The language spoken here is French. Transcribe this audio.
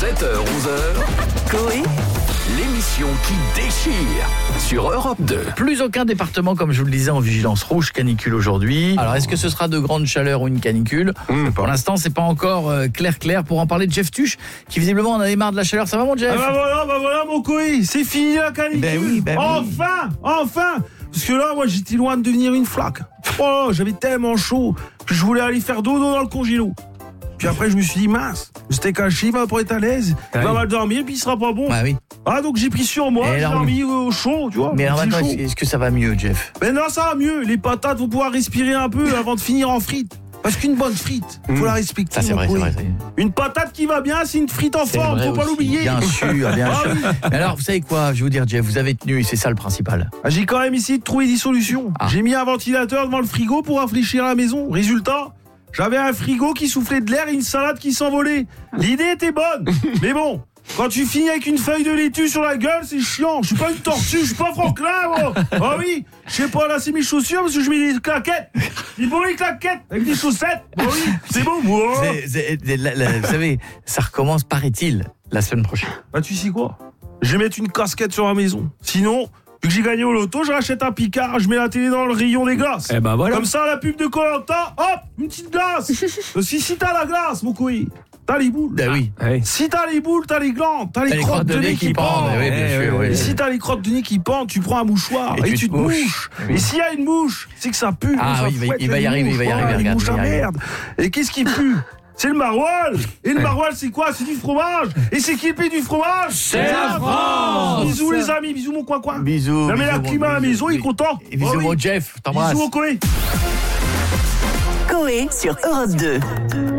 7h-11h, Coé, l'émission qui déchire sur Europe 2. Plus aucun département, comme je vous le disais, en vigilance rouge canicule aujourd'hui. Alors, est-ce que ce sera de grande chaleur ou une canicule ? Pour l'instant, c'est pas encore clair. Pour en parler de Jeff Tuch, qui visiblement en avait marre de la chaleur. Ça va, mon Jeff ? Voilà mon Coé, c'est fini la canicule. Enfin. Parce que là, moi, j'étais loin de devenir une flaque. Oh, j'avais tellement chaud que je voulais aller faire dodo dans le congélo. Puis après, je me suis dit, mince, c'était caché, il va pas être à l'aise, il va mal dormir, puis il sera pas bon. Ah oui. Ah, donc j'ai pris sur moi, j'ai dormi au chaud, tu vois. Mais alors c'est maintenant, chaud. est-ce que ça va mieux, Jeff ? Ben non, ça va mieux. Les patates vont pouvoir respirer un peu avant de finir en frites. Parce qu'une bonne frite, faut la respecter. Ça, c'est vrai, mon c'est Coé. vrai. Une patate qui va bien, c'est une frite en forme, vrai faut pas aussi, l'oublier. Bien sûr. Ah oui. Mais alors, vous savez quoi ? Je vais vous dire, Jeff, vous avez tenu, et c'est ça le principal. Ah, j'ai quand même essayé de trouver des solutions. Ah. J'ai mis un ventilateur devant le frigo pour rafraîchir la maison. Résultat, j'avais un frigo qui soufflait de l'air et une salade qui s'envolait. L'idée était bonne, mais bon, quand tu finis avec une feuille de laitue sur la gueule, c'est chiant. Je suis pas une tortue, je suis pas Franklin, moi. Ah oui, je sais pas, là c'est mes chaussures parce que je mets des claquettes. Des bonnes claquettes avec des chaussettes. Ah oui, c'est bon, moi. Vous savez, ça recommence, paraît-il, la semaine prochaine. Bah tu sais quoi ? Je vais mettre une casquette sur la maison. Sinon, vu que j'ai gagné au loto, je rachète un Picard, je mets la télé dans le rayon des glaces. Eh ben voilà. Comme ça, la pub de Koh-Lanta, hop, une petite glace. Si t'as la glace, mon Coé, t'as les boules. Ben oui. Si t'as les boules, t'as les glandes, t'as les crottes de nez qui pendent. Oui, bien sûr, oui. Et si t'as les crottes de nez qui pendent, tu prends un mouchoir et tu te mouches. Oui. Et s'il y a une mouche, c'est que ça pue. Ah ça oui, fouette, il va y une arriver, mouche, il va y arriver, une regarde, mouche il va y à arriver. merde. Et qu'est-ce qui pue ? C'est le maroilles. Et le maroilles, c'est quoi ? C'est du fromage. Et c'est qui le pays du fromage ? C'est la France. Bisous les amis, bisous mon coin. Bisous. Non mais la bisous, climat à la maison, il est content. Et bisous, Oh oui. mon Jeff, t'embrasse. Bisous au Coé. Coé sur Europe 2.